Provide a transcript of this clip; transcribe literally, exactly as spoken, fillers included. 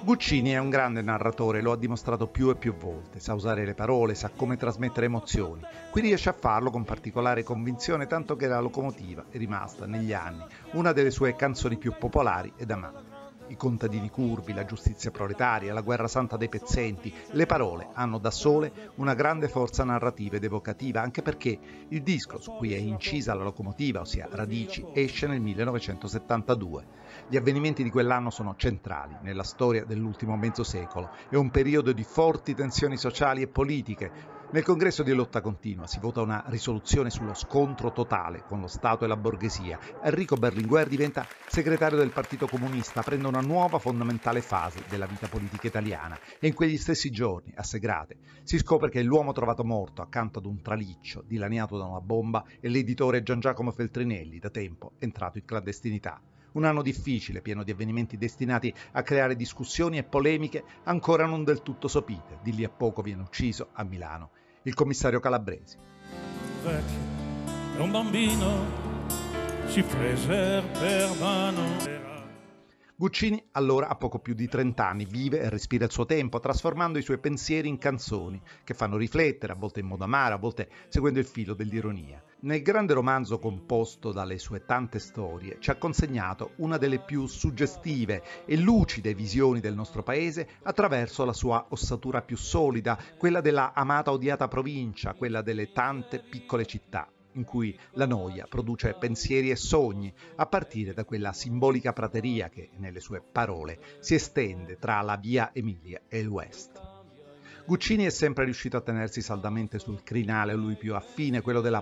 Guccini è un grande narratore, lo ha dimostrato più e più volte, sa usare le parole, sa come trasmettere emozioni. Qui riesce a farlo con particolare convinzione, tanto che La locomotiva è rimasta negli anni una delle sue canzoni più popolari ed amate. I contadini curvi, la giustizia proletaria, la guerra santa dei pezzenti, le parole hanno da sole una grande forza narrativa ed evocativa, anche perché il disco su cui è incisa La locomotiva, ossia Radici, esce nel millenovecentosettantadue. Gli avvenimenti di quell'anno sono centrali nella storia dell'ultimo mezzo secolo. È un periodo di forti tensioni sociali e politiche. Nel congresso di lotta continua si vota una risoluzione sullo scontro totale con lo Stato e la borghesia. Enrico Berlinguer diventa segretario del Partito Comunista, aprendo una nuova fondamentale fase della vita politica italiana. E in quegli stessi giorni, a Segrate, si scopre che l'uomo trovato morto accanto ad un traliccio dilaniato da una bomba è l'editore Gian Giacomo Feltrinelli, da tempo entrato in clandestinità. Un anno difficile, pieno di avvenimenti destinati a creare discussioni e polemiche ancora non del tutto sopite. Di lì a poco viene ucciso a Milano il commissario Calabresi. Vecchio e un bambino si prese per mano. Guccini allora ha poco più di trenta anni, vive e respira il suo tempo, trasformando i suoi pensieri in canzoni che fanno riflettere, a volte in modo amaro, a volte seguendo il filo dell'ironia. Nel grande romanzo composto dalle sue tante storie ci ha consegnato una delle più suggestive e lucide visioni del nostro paese attraverso la sua ossatura più solida, quella della amata odiata provincia, quella delle tante piccole città, in cui la noia produce pensieri e sogni, a partire da quella simbolica prateria che, nelle sue parole, si estende tra la via Emilia e il West. Guccini è sempre riuscito a tenersi saldamente sul crinale a lui più affine, quello della